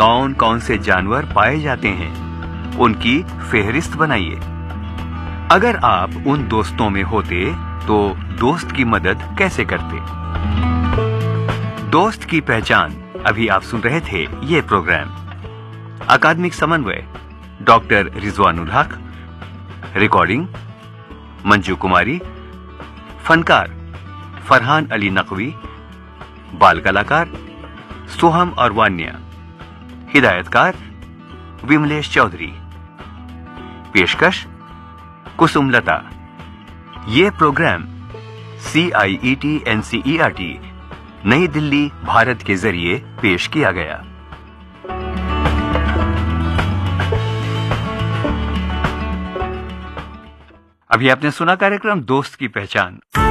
कौन कौन से जानवर पाए जाते हैं, उनकी फेहरिस्त बनाइए। अगर आप उन दोस्तों में होते तो दोस्त की मदद कैसे करते? दोस्त की पहचान। अभी आप सुन रहे थे ये प्रोग्राम। अकादमिक समन्वय डॉक्टर रिजवानुल हक, रिकॉर्डिंग मंजू कुमारी, फनकार फरहान अली नकवी, बाल कलाकार सोहम और वान्या, हिदायतकार विमलेश चौधरी, पेशकश कुसुमलता। ये प्रोग्राम CIET NCERT नई दिल्ली भारत के जरिए पेश किया गया। अभी आपने सुना कार्यक्रम दोस्त की पहचान।